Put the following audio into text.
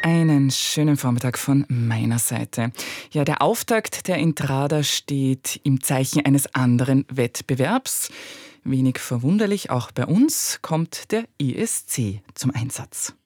Einen schönen Vormittag von meiner Seite. Ja, der Auftakt der Entrada steht im Zeichen eines anderen Wettbewerbs. Wenig verwunderlich, auch bei uns kommt der ESC zum Einsatz.